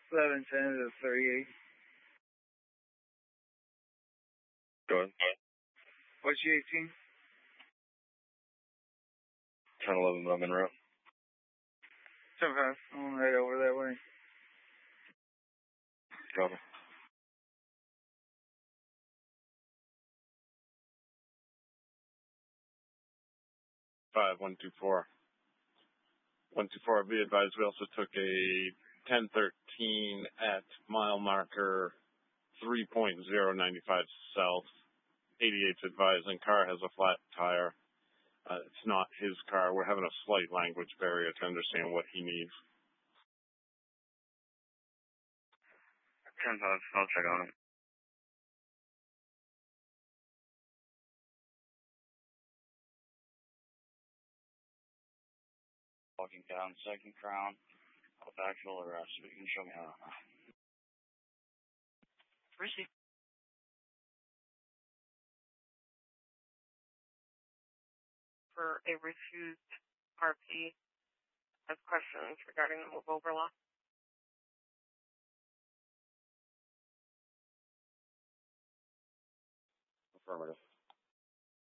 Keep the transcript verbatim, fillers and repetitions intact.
Seven ten to thirty eight. Go ahead. What's your eighteen? ten eleven Lemon Route. Ten five. I'm right over that way. Copy. Five one two four. One two four. Be advised, we also took a ten thirteen at mile marker three point zero ninety five south. eighty-eight's advising car has a flat tire. Uh, it's not his car. We're having a slight language barrier to understand what he needs. ten five. I'll check on it. Walking down Second Crown of actual arrest. But you can show me how. Receive. For a refused R P has questions regarding the move over law. Affirmative.